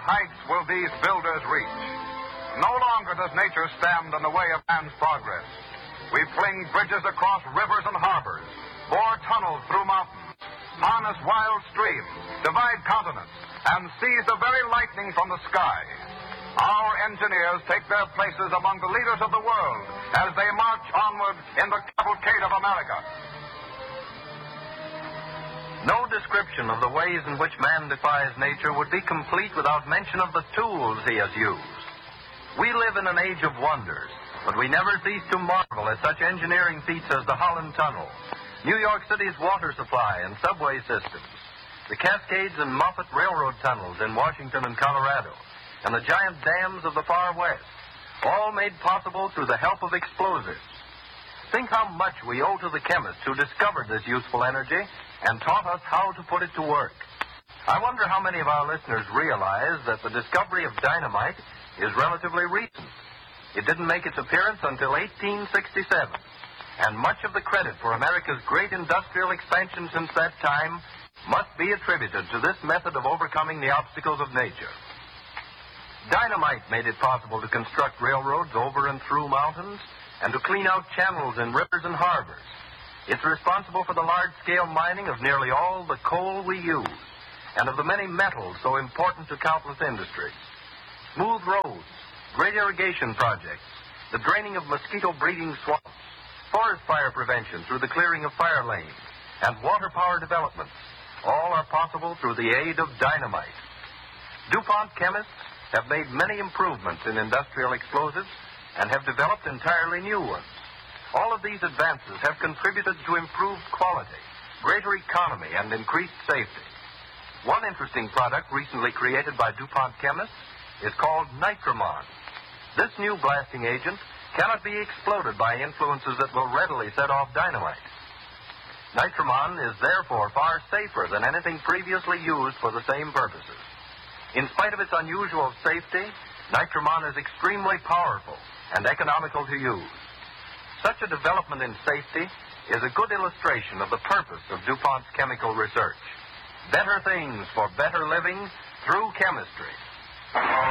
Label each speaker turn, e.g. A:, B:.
A: heights will these builders reach? No longer does nature stand in the way of man's progress. We fling bridges across rivers and harbors, bore tunnels through mountains, harness wild streams, divide continents, and seize the very lightning from the sky. Our engineers take their places among the leaders of the world as they march onward in the cavalcade of America.
B: No description of the ways in which man defies nature would be complete without mention of the tools he has used. We live in an age of wonders, but we never cease to marvel at such engineering feats as the Holland Tunnel, New York City's water supply and subway systems, the Cascades and Moffett Railroad tunnels in Washington and Colorado, and the giant dams of the far west, all made possible through the help of explosives. Think how much we owe to the chemists who discovered this useful energy and taught us how to put it to work. I wonder how many of our listeners realize that the discovery of dynamite is relatively recent. It didn't make its appearance until 1867, and much of the credit for America's great industrial expansion since that time must be attributed to this method of overcoming the obstacles of nature. Dynamite made it possible to construct railroads over and through mountains and to clean out channels in rivers and harbors. It's responsible for the large-scale mining of nearly all the coal we use and of the many metals so important to countless industries. Smooth roads, great irrigation projects, the draining of mosquito-breeding swamps, forest fire prevention through the clearing of fire lanes, and water power developments, all are possible through the aid of dynamite. DuPont chemists have made many improvements in industrial explosives and have developed entirely new ones. All of these advances have contributed to improved quality, greater economy, and increased safety. One interesting product recently created by DuPont chemists is called Nitramon. This new blasting agent cannot be exploded by influences that will readily set off dynamite. Nitramon is therefore far safer than anything previously used for the same purposes. In spite of its unusual safety, Nitramon is extremely powerful and economical to use. Such a development in safety is a good illustration of the purpose of DuPont's chemical research. Better things for better living through chemistry.